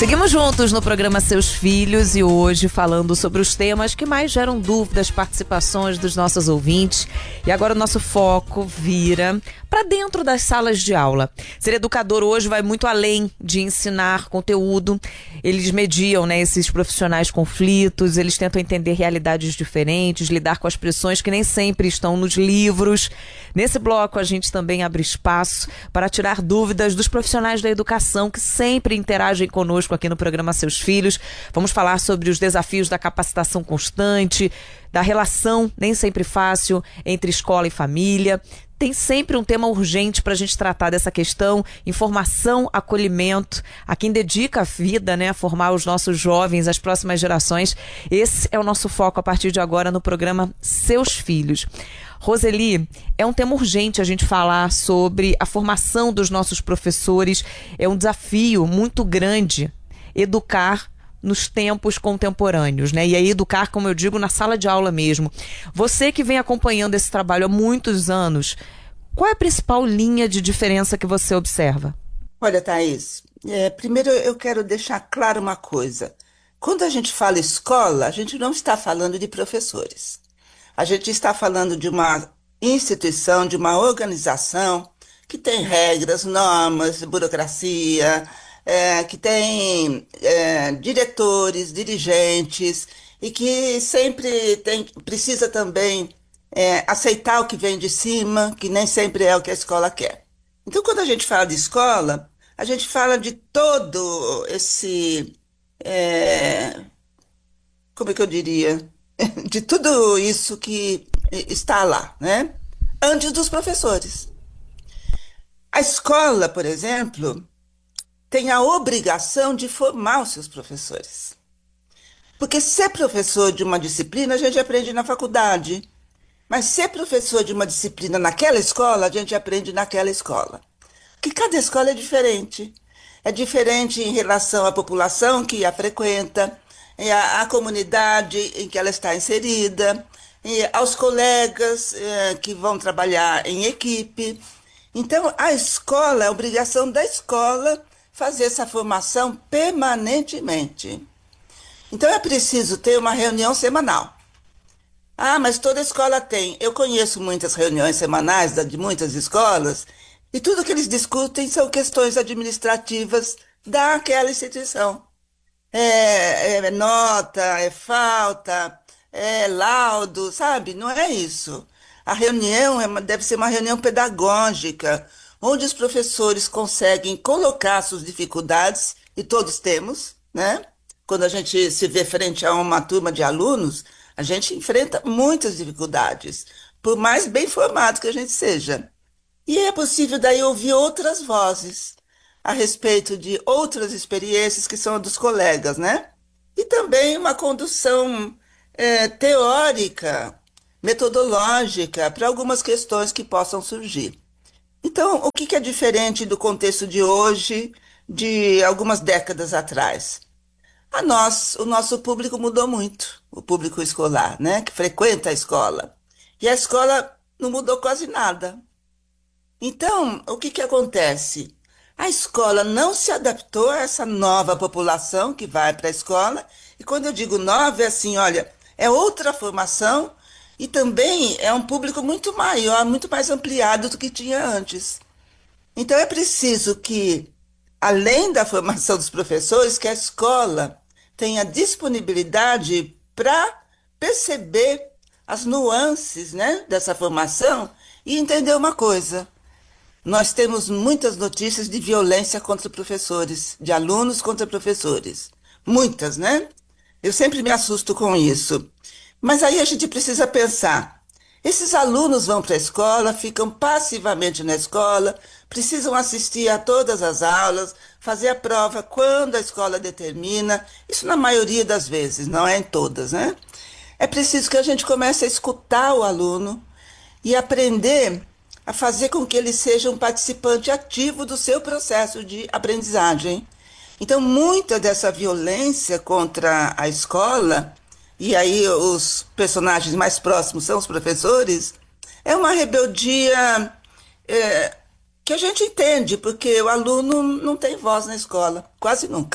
Seguimos juntos no programa Seus Filhos e hoje falando sobre os temas que mais geram dúvidas, participações dos nossos ouvintes. E agora o nosso foco vira para dentro das salas de aula. Ser educador hoje vai muito além de ensinar conteúdo. Eles mediam, esses profissionais conflitos, eles tentam entender realidades diferentes, lidar com as pressões que nem sempre estão nos livros. Nesse bloco a gente também abre espaço para tirar dúvidas dos profissionais da educação que sempre interagem conosco aqui no programa Seus Filhos. Vamos falar sobre os desafios da capacitação constante, da relação nem sempre fácil entre escola e família. Tem sempre um tema urgente para a gente tratar dessa questão: informação, acolhimento, a quem dedica a vida, a formar os nossos jovens, as próximas gerações. Esse é o nosso foco a partir de agora no programa Seus Filhos. Roseli, é um tema urgente a gente falar sobre a formação dos nossos professores. É um desafio muito grande educar nos tempos contemporâneos, E aí educar, como eu digo, na sala de aula mesmo. Você que vem acompanhando esse trabalho há muitos anos, qual é a principal linha de diferença que você observa? Olha, Thaís, primeiro eu quero deixar claro uma coisa. Quando a gente fala escola, a gente não está falando de professores. A gente está falando de uma instituição, de uma organização que tem regras, normas, burocracia, que tem diretores, dirigentes e que sempre precisa também aceitar o que vem de cima, que nem sempre é o que a escola quer. Então, quando a gente fala de escola, a gente fala de todo esse, como é que eu diria, de tudo isso que está lá, antes dos professores. A escola, por exemplo, tem a obrigação de formar os seus professores. Porque ser professor de uma disciplina, a gente aprende na faculdade. Mas ser professor de uma disciplina naquela escola, a gente aprende naquela escola. Porque cada escola é diferente. É diferente em relação à população que a frequenta, à comunidade em que ela está inserida, aos colegas que vão trabalhar em equipe. Então, a escola, é a obrigação da escola fazer essa formação permanentemente. Então é preciso ter uma reunião semanal. Ah, mas toda escola tem. Eu conheço muitas reuniões semanais de muitas escolas e tudo que eles discutem são questões administrativas daquela instituição. É nota, é falta, é laudo, sabe? Não é isso. A reunião deve ser uma reunião pedagógica, onde os professores conseguem colocar suas dificuldades, e todos temos, Quando a gente se vê frente a uma turma de alunos, a gente enfrenta muitas dificuldades, por mais bem formado que a gente seja. E é possível daí ouvir outras vozes a respeito de outras experiências que são dos colegas, E também uma condução teórica, metodológica, para algumas questões que possam surgir. Então, o que é diferente do contexto de hoje, de algumas décadas atrás? O nosso público mudou muito, o público escolar, que frequenta a escola. E a escola não mudou quase nada. Então, o que acontece? A escola não se adaptou a essa nova população que vai para a escola. E quando eu digo nova, é assim, olha, é outra formação e também é um público muito maior, muito mais ampliado do que tinha antes. Então é preciso que, além da formação dos professores, que a escola tenha disponibilidade para perceber as nuances, dessa formação e entender uma coisa. Nós temos muitas notícias de violência contra professores, de alunos contra professores. Muitas, Eu sempre me assusto com isso. Mas aí a gente precisa pensar. Esses alunos vão para a escola, ficam passivamente na escola, precisam assistir a todas as aulas, fazer a prova quando a escola determina. Isso na maioria das vezes, não é em todas, É preciso que a gente comece a escutar o aluno e aprender a fazer com que ele seja um participante ativo do seu processo de aprendizagem. Então, muita dessa violência contra a escola, e aí os personagens mais próximos são os professores, é uma rebeldia que a gente entende, porque o aluno não tem voz na escola, quase nunca.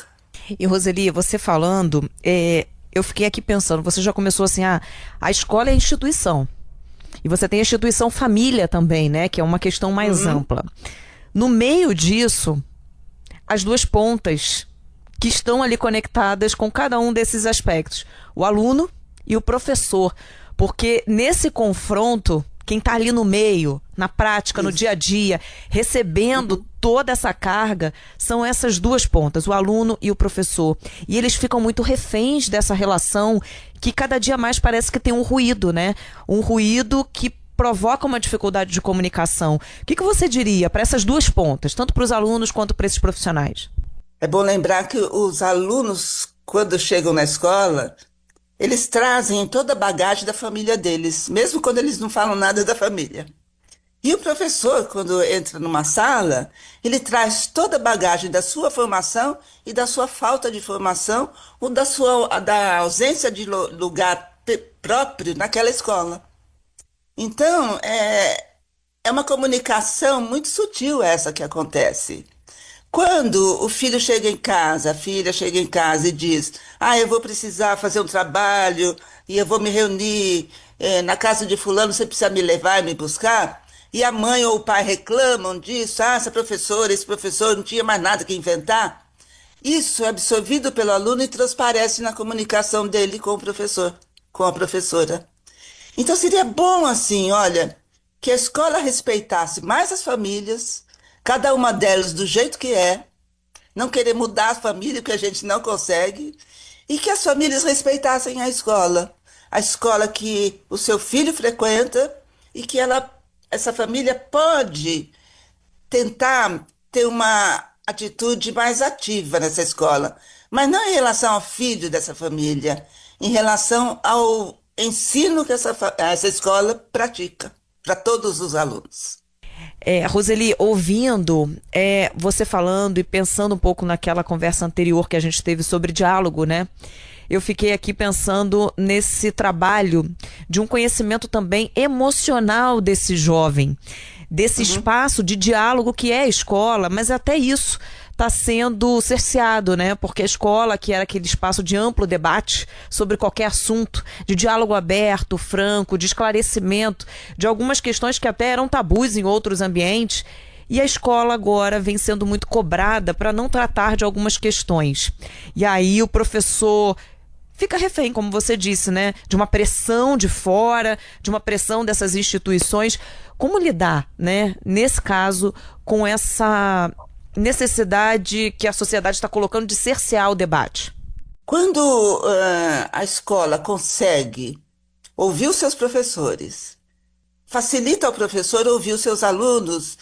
E Roseli, você falando, eu fiquei aqui pensando, você já começou assim, a escola é a instituição. E você tem a instituição família também, né? Que é uma questão mais ampla. No meio disso, as duas pontas que estão ali conectadas com cada um desses aspectos. O aluno e o professor. Porque nesse confronto, quem está ali no meio, na prática, no dia a dia, recebendo toda essa carga, são essas duas pontas, o aluno e o professor. E eles ficam muito reféns dessa relação que cada dia mais parece que tem um ruído, né? Um ruído que provoca uma dificuldade de comunicação. O que você diria para essas duas pontas, tanto para os alunos quanto para esses profissionais? É bom lembrar que os alunos, quando chegam na escola, eles trazem toda a bagagem da família deles, mesmo quando eles não falam nada da família. E o professor, quando entra numa sala, ele traz toda a bagagem da sua formação e da sua falta de formação ou da ausência de lugar próprio naquela escola. Então, é uma comunicação muito sutil essa que acontece. Quando o filho chega em casa, a filha chega em casa e diz: eu vou precisar fazer um trabalho e eu vou me reunir na casa de fulano, você precisa me levar e me buscar. E a mãe ou o pai reclamam disso: essa professora, esse professor não tinha mais nada que inventar. Isso é absorvido pelo aluno e transparece na comunicação dele com o professor, com a professora. Então seria bom assim, olha, que a escola respeitasse mais as famílias, cada uma delas do jeito que é, não querer mudar a família, que a gente não consegue, e que as famílias respeitassem a escola que o seu filho frequenta e que essa família pode tentar ter uma atitude mais ativa nessa escola, mas não em relação ao filho dessa família, em relação ao ensino que essa escola pratica para todos os alunos. Roseli, ouvindo você falando e pensando um pouco naquela conversa anterior que a gente teve sobre diálogo, né? Eu fiquei aqui pensando nesse trabalho de um conhecimento também emocional desse jovem, desse espaço de diálogo que é a escola, mas até isso está sendo cerceado, né? Porque a escola, que era aquele espaço de amplo debate sobre qualquer assunto, de diálogo aberto, franco, de esclarecimento, de algumas questões que até eram tabus em outros ambientes, e a escola agora vem sendo muito cobrada para não tratar de algumas questões. E aí o professor fica refém, como você disse, né? De uma pressão de fora, de uma pressão dessas instituições. Como lidar, né? Nesse caso, com essa necessidade que a sociedade está colocando de cercear o debate? Quando a escola consegue ouvir os seus professores, facilita ao professor ouvir os seus alunos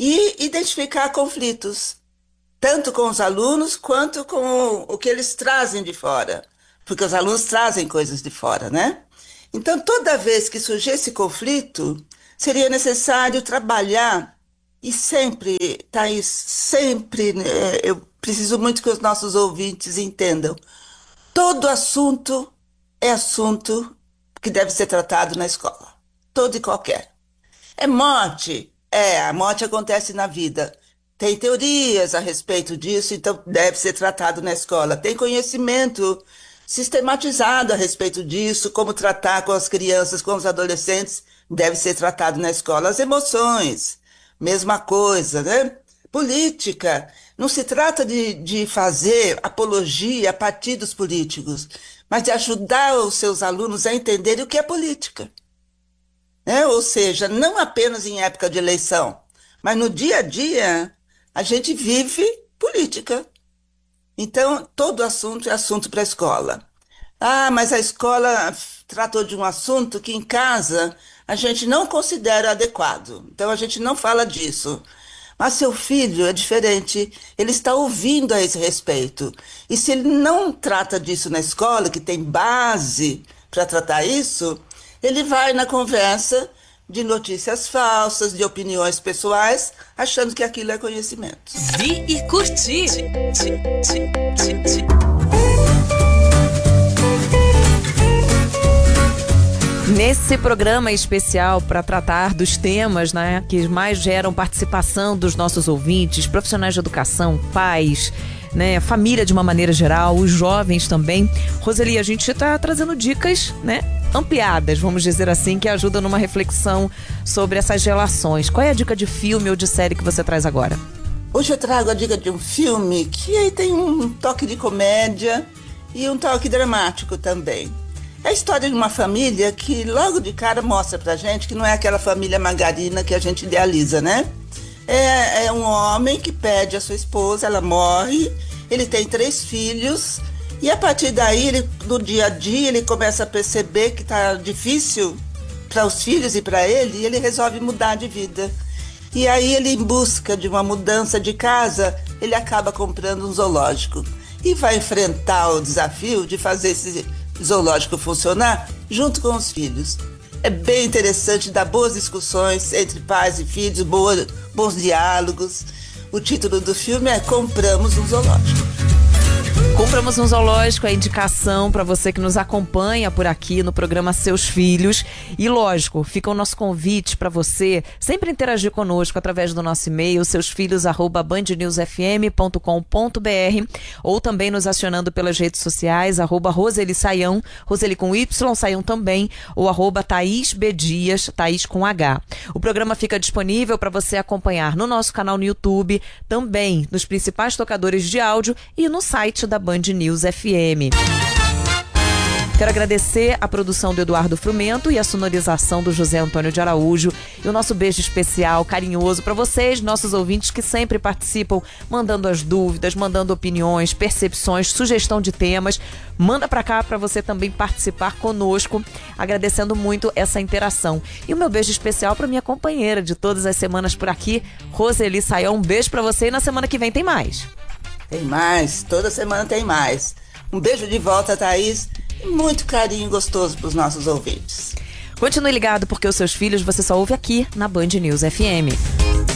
e identificar conflitos, tanto com os alunos quanto com o que eles trazem de fora, porque os alunos trazem coisas de fora, né? Então, toda vez que surgir esse conflito, seria necessário trabalhar. E sempre, Thaís, sempre, eu preciso muito que os nossos ouvintes entendam. Todo assunto é assunto que deve ser tratado na escola. Todo e qualquer. É morte? A morte acontece na vida. Tem teorias a respeito disso, então deve ser tratado na escola. Tem conhecimento sistematizado a respeito disso, como tratar com as crianças, com os adolescentes, deve ser tratado na escola. As emoções, mesma coisa, né? Política, não se trata de fazer apologia a partidos políticos, mas de ajudar os seus alunos a entenderem o que é política. Né? Ou seja, não apenas em época de eleição, mas no dia a dia a gente vive política. Então, todo assunto é assunto para a escola. Mas a escola tratou de um assunto que em casa a gente não considera adequado. Então, a gente não fala disso. Mas seu filho é diferente. Ele está ouvindo a esse respeito. E se ele não trata disso na escola, que tem base para tratar isso, ele vai na conversa de notícias falsas, de opiniões pessoais, achando que aquilo é conhecimento. Vi e curti. Nesse programa especial para tratar dos temas, né, que mais geram participação dos nossos ouvintes, profissionais de educação, pais, né? Família de uma maneira geral, os jovens também. Roseli, a gente está trazendo dicas, né? Ampliadas, vamos dizer assim, que ajudam numa reflexão sobre essas relações. Qual é a dica de filme ou de série que você traz agora? Hoje eu trago a dica de um filme que aí tem um toque de comédia e um toque dramático também. É a história de uma família que logo de cara mostra pra gente que não é aquela família margarina que a gente idealiza, né? É um homem que perde a sua esposa, ela morre, ele tem 3 filhos e a partir daí, no dia a dia, ele começa a perceber que tá difícil para os filhos e para ele e ele resolve mudar de vida. E aí ele, em busca de uma mudança de casa, ele acaba comprando um zoológico e vai enfrentar o desafio de fazer esse zoológico funcionar junto com os filhos. É bem interessante, dá boas discussões entre pais e filhos, bons diálogos. O título do filme é Compramos um Zoológico. Compramos um Zoológico, a indicação para você que nos acompanha por aqui no programa Seus Filhos. E lógico, fica o nosso convite para você sempre interagir conosco através do nosso e-mail, seusfilhos@bandnewsfm.com.br, ou também nos acionando pelas redes sociais, @Roseli Saião, Roseli com Y, Saião também, ou @Thaís B. Dias, Thaís com H. O programa fica disponível para você acompanhar no nosso canal no YouTube, também nos principais tocadores de áudio e no site da Band News FM. Quero agradecer a produção do Eduardo Frumento e a sonorização do José Antônio de Araújo. E o nosso beijo especial, carinhoso para vocês, nossos ouvintes que sempre participam, mandando as dúvidas, mandando opiniões, percepções, sugestão de temas. Manda para cá para você também participar conosco, agradecendo muito essa interação. E o meu beijo especial para minha companheira de todas as semanas por aqui, Roseli Saião. Um beijo para você e na semana que vem tem mais. Tem mais, toda semana tem mais. Um beijo de volta, Thaís, e muito carinho gostoso para os nossos ouvintes. Continue ligado porque os seus filhos você só ouve aqui na Band News FM.